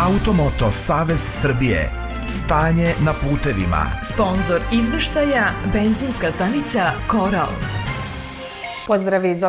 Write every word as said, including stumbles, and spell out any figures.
Automoto Savez Srbije. Stanje na putevima. Sponzor izveštaja benzinska stanica Koral. Pozdrav iz